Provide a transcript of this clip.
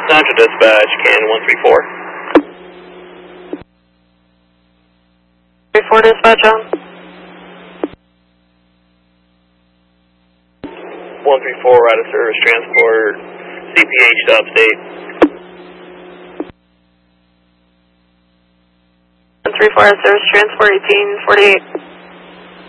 Central Dispatch, can 134. 34 Dispatch on. 134, out of service transport, CPH to upstate. 134 out of service transport, 1848.